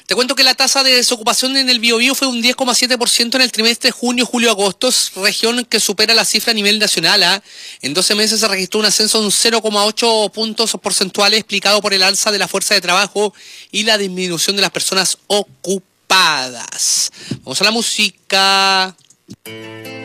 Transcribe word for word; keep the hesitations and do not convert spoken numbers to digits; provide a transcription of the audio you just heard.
Te cuento que la tasa de desocupación en el Biobío fue un diez coma siete por ciento en el trimestre junio, julio, agosto, región que supera la cifra a nivel nacional. ¿eh? En doce meses se registró un ascenso de un cero coma ocho puntos porcentuales, explicado por el alza de la fuerza de trabajo y la disminución de las personas ocupadas. Vamos a la música.